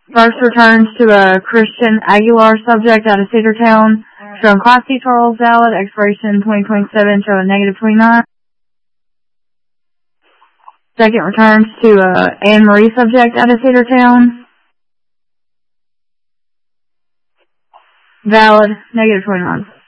First returns to a Christian Aguilar subject out of Cedartown, showing Class C Charles valid, expiration 2027, showing -29. Second returns to a Anne Marie subject out of Cedartown, valid, -29.